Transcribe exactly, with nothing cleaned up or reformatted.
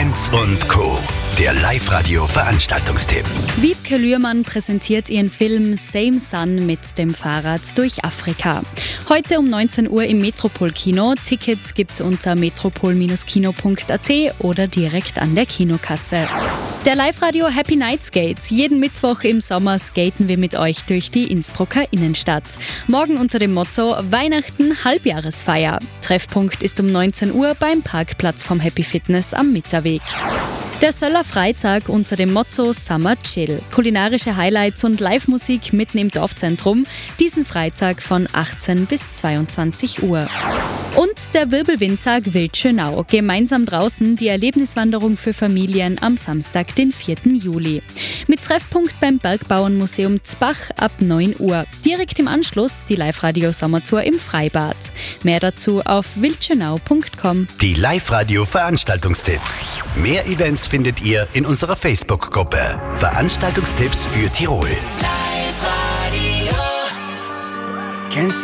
Events und Co. Der Live-Radio-Veranstaltungstipp. Wiebke Lührmann präsentiert ihren Film Same Sun mit dem Fahrrad durch Afrika. Heute um neunzehn Uhr im Metropol-Kino. Tickets gibt's unter metropol Kino punkt a t oder direkt an der Kinokasse. Der Live-Radio Happy Night Skate. Jeden Mittwoch im Sommer skaten wir mit euch durch die Innsbrucker Innenstadt. Morgen unter dem Motto Weihnachten Halbjahresfeier. Treffpunkt ist um neunzehn Uhr beim Parkplatz vom Happy Fitness am Mitterweg. Der Söller Freitag unter dem Motto Summer Chill. Kulinarische Highlights und Live-Musik mitten im Dorfzentrum. Diesen Freitag von achtzehn bis zweiundzwanzig Uhr. Und der Wirbelwindtag Wildschönau. Gemeinsam draußen die Erlebniswanderung für Familien am Samstag, den vierten Juli. Mit Treffpunkt beim Bergbauernmuseum Zbach ab neun Uhr. Direkt im Anschluss die Live-Radio-Sommertour im Freibad. Mehr dazu auf wildschönau punkt com. Die Live-Radio-Veranstaltungstipps. Mehr Events findet ihr in unserer Facebook-Gruppe. Veranstaltungstipps für Tirol. Live Radio.